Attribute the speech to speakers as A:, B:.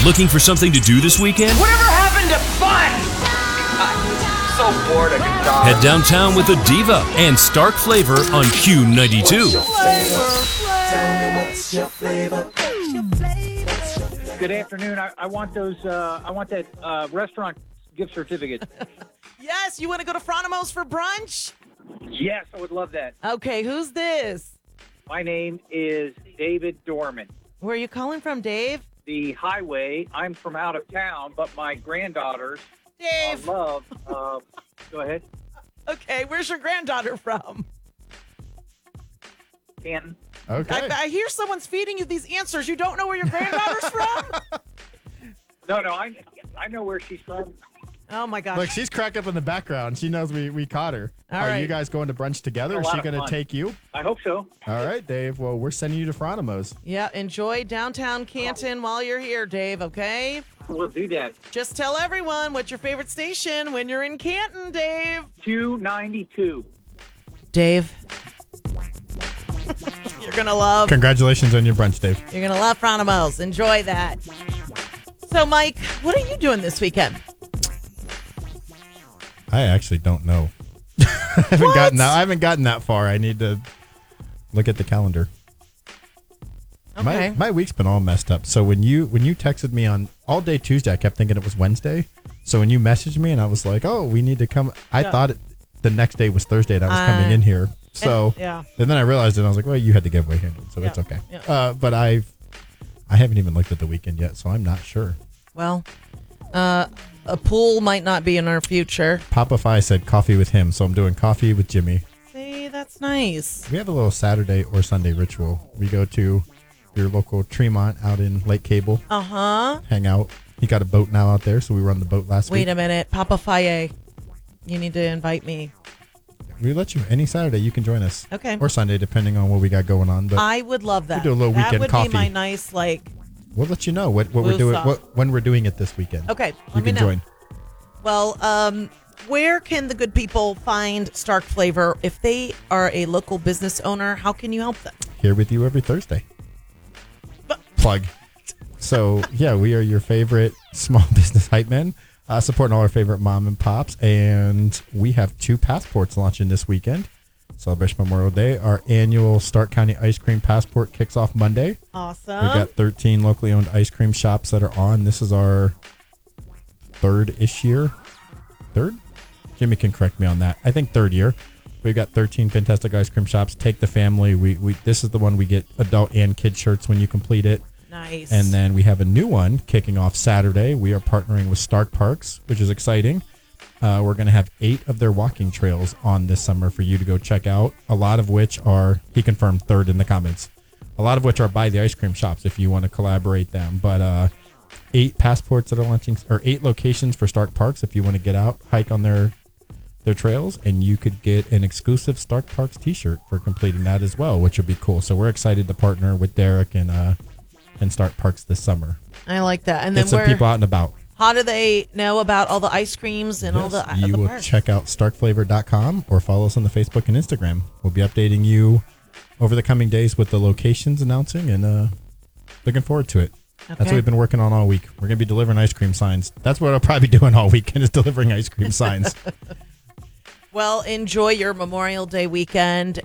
A: Looking for something to do this weekend?
B: Whatever happened to fun? I'm so bored I could die.
A: Head downtown with a diva and Stark Flavor on Q92.
C: Good afternoon. I want those. I want that restaurant gift certificate.
D: Yes, you want to go to Fronimo's for brunch?
C: Yes, I would love that.
D: Okay, who's this?
C: My name is David Dorman.
D: Where are you calling from, Dave?
C: The highway. I'm from out of town, but my granddaughters
D: Dave.
C: love. Go ahead,
D: Okay, where's your granddaughter from?
C: Canton.
E: Okay.
D: I hear someone's feeding you these answers. You don't know where your granddaughter's from?
C: No, I know where she's from.
D: Oh, my gosh.
E: Look, she's cracked up in the background. She knows we caught her.
D: All
E: Are
D: right.
E: you guys going to brunch together?
C: A
E: Is
C: lot
E: she
C: of
E: going to
C: fun.
E: take you?
C: I hope so.
E: All right, Dave. Well, we're sending you to Fronimo's.
D: Yeah, enjoy downtown Canton while you're here, Dave, okay?
C: We'll do that.
D: Just tell everyone what's your favorite station when you're in Canton, Dave.
C: 292.
D: Dave. You're going to love
E: Congratulations on your brunch, Dave.
D: You're going to love Fronimo's. Enjoy that. So, Mike, what are you doing this weekend?
E: I actually don't know. I haven't gotten that far. I need to look at the calendar.
D: Okay.
E: My week's been all messed up. So when you texted me on all day Tuesday, I kept thinking it was Wednesday. So when you messaged me and I was like, "Oh, we need to come," I thought the next day was Thursday and I was coming in here. So
D: yeah.
E: and then I realized it. And I was like, "Well, you had the giveaway handled, so it's okay."
D: Yeah.
E: But I haven't even looked at the weekend yet, so I'm not sure.
D: Well, a pool might not be in our future.
E: Papa Fi said coffee with him, so I'm doing coffee with Jimmy.
D: See, that's nice.
E: We have a little Saturday or Sunday ritual. We go to your local Tremont out in Lake Cable,
D: Uh-huh.
E: hang out. He got a boat now out there, so we run the boat last week.
D: Wait a minute. Papa Faye, you need to invite me.
E: We let you any Saturday. You can join us.
D: Okay.
E: Or Sunday, depending on what we got going on. But
D: I would love that.
E: do a little
D: that
E: weekend
D: would
E: coffee.
D: be my nice,
E: we'll let you know what we're doing,
D: Woosah.
E: when we're doing it this weekend.
D: Okay,
E: You
D: let me
E: can
D: know.
E: join.
D: Well, where can the good people find Stark Flavor? If they are a local business owner, how can you help them?
E: Here with you every Thursday. Plug. So, yeah, we are your favorite small business hype men, supporting all our favorite mom and pops. And we have 2 passports launching this weekend. Celebration Memorial Day. Our annual Stark County Ice Cream Passport kicks off Monday.
D: Awesome.
E: We've got 13 locally owned ice cream shops that are on. This is our third-ish year. Third? Jimmy can correct me on that. I think third year. We've got 13 fantastic ice cream shops. Take the family. This is the one we get adult and kid shirts when you complete it.
D: Nice.
E: And then we have a new one kicking off Saturday. We are partnering with Stark Parks, which is exciting. We're going to have 8 of their walking trails on this summer for you to go check out. A lot of which are, he confirmed third in the comments, a lot of which are by the ice cream shops if you want to collaborate them. But 8 passports that are launching, or 8 locations for Stark Parks if you want to get out, hike on their trails, and you could get an exclusive Stark Parks t-shirt for completing that as well, which would be cool. So we're excited to partner with Derek and Stark Parks this summer.
D: I like that. And then
E: Get some people out and about.
D: How do they know about all the ice creams and all the
E: You
D: the
E: will
D: parks?
E: check out starkflavor.com or follow us on the Facebook and Instagram. We'll be updating you over the coming days with the locations announcing, and looking forward to it. That's what
D: Okay.
E: we've been working on all week. We're going to be delivering ice cream signs. That's what I'll probably be doing all weekend, is delivering ice cream signs.
D: Well, enjoy your Memorial Day weekend.